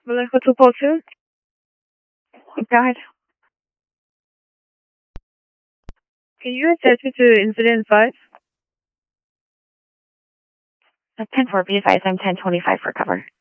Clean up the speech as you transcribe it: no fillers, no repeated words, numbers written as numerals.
Molecular 242. Go ahead. Can you attach me to incident 5? 10-4, be advised, I'm 1025 for cover.